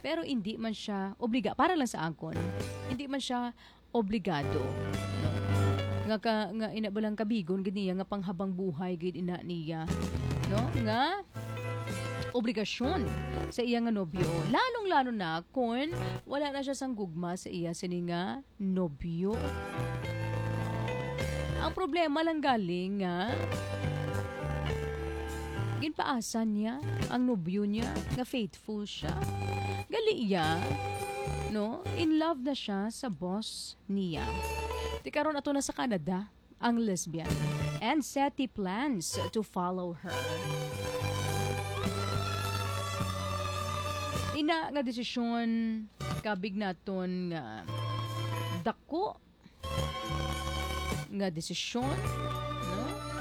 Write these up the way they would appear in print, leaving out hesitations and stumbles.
pero hindi man siya para lang sa angkon. Hindi man siya obligado. No? Nga inabalang kabigon ganiya nga panghabang buhay gid ina niya. No? Nga obligasyon sa iya nga nobyo. Lalong-lalo na kung wala na siya sang gugma sa iya sini nga nobyo. Ang problema lang galing nga ginpaasan niya ang nobyo niya nga faithful siya. Gali iya, no? In love na siya sa boss niya. Di karon ato na sa Canada ang lesbian and Seti plans to follow her. Ina nga desisyon kabig naton nga dako nga desisyon, no?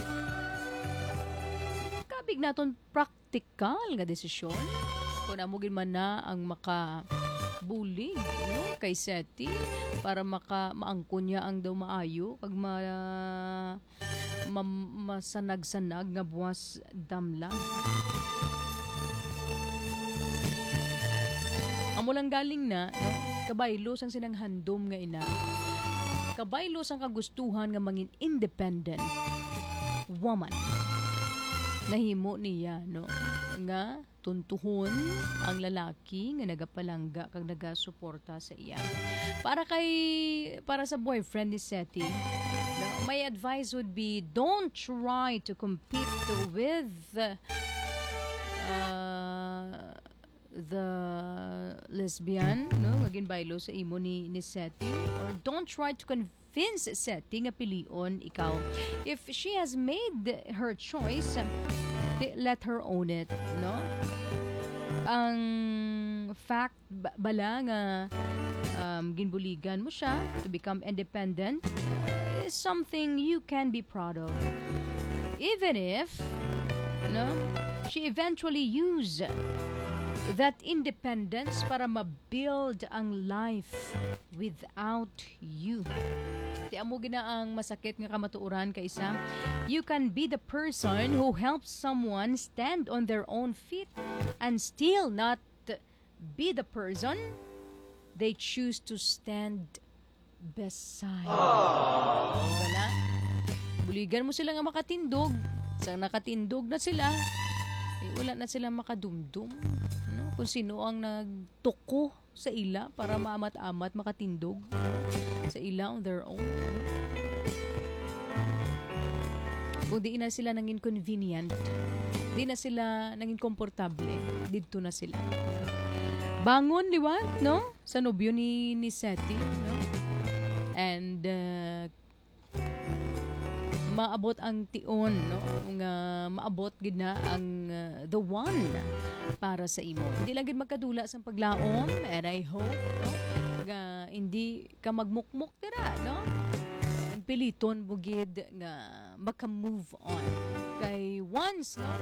Kabig naton practical nga desisyon kung amugin man na ang makabulig, no? Kay Seti para maangkon niya ang daw maayo kag masanag-sanag nga buwas damlang. Amo lang galing na, no? Kabaylos ang sinang handom nga ina. Kabaylos ang kagustuhan nga mangin independent woman. Nahimo niya, no? Nga tuntuhon ang lalaki nga nagapalangga kag nagasuporta sa iya. Para sa boyfriend ni Seti, no? My advice would be don't try to compete with the lesbian, no, maging baylo sa imo ni Seti, or don't try to convince Seti nga pilion ikaw. If she has made her choice, let her own it, no? Ang fact bala nga ginbuligan mo siya to become independent is something you can be proud of. Even if, no, she eventually use that independence para ma-build ang life without you. Di amo gina ang masakit nga kamatuoran kay isa. You can be the person who helps someone stand on their own feet and still not be the person they choose to stand beside. Wala. Buligan mo sila nga makatindog. Sa nakatindog na sila, wala na sila makadumdum. No? Kung sino ang nagtuko sa ila para maamat-amat makatindog sa ila on their own. Kung di na sila nanging convenient, di na sila nanging komportable, dito na sila. Bangon, di ba? No? Sa nobyo ni Seti. No? And maabot ang tion, no? Maabot gid na ang the one para sa imo. Hindi lang gid magkadula sa paglaom, and I hope, no, nga hindi ka magmukmuk dira, no? Ang piliton mo gid nga maka-move on. Kay once, no,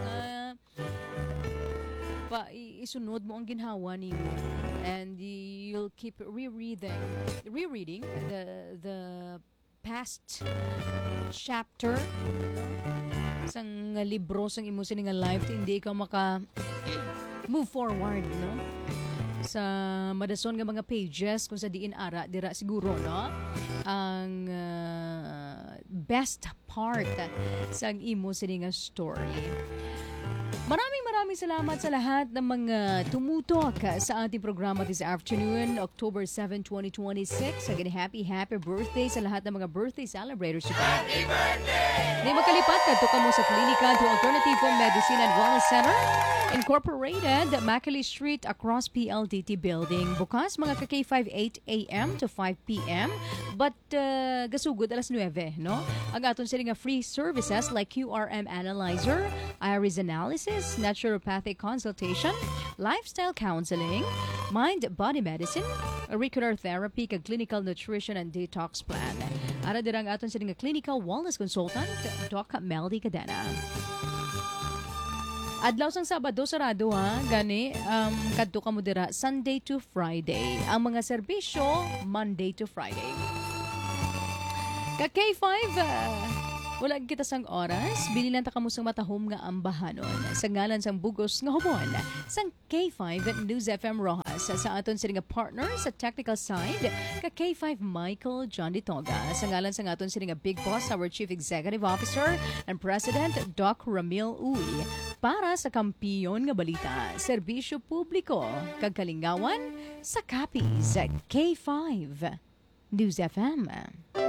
isunod mo ang ginhawa nimo, and you'll keep rereading the past chapter sang libro sang imo sini nga life, hindi ka maka move forward, no, sa madason nga mga pages kung sa diin ara dira siguro, no, ang best part sang imo sini nga story. Maraming salamat sa lahat ng mga tumutok sa ating programa this afternoon, October 7, 2026. Again, happy birthday sa lahat ng mga birthday celebrators. Happy birthday! Hindi makalipat ka mo sa klinika to Alternative Medicine and Wellness Center Incorporated, Mackley Street, across PLDT Building. Bukas mga ka-K5 8 a.m. to 5 p.m. But gasugod alas 9, no? Ang aton sila nga free services like QRM Analyzer, iris analysis, naturopathic consultation, lifestyle counseling, mind-body medicine, auricular therapy, kag clinical nutrition and detox plan. Ara dirang aton sila nga clinical wellness consultant, Doc Meldy Cadena. Adlaw sang Sabado sarado, ha, gani kadto ka mo dira Sunday to Friday. Ang mga serbisyo Monday to Friday. Ka K5 Wala kita sang oras, bililan ta kamusang matahom nga ambahanon. Sa ngalan sang bugos nga hubon, sang K5 News FM Rojas. Sa aton sila nga partner sa technical side, ka K5 Michael John Ditoga. Sa ngalan sang aton sila nga big boss, our Chief Executive Officer and President, Doc Ramil Uy. Para sa kampiyon nga balita, serbisyo publiko, kagkalingawan, sa Capiz K5 News FM.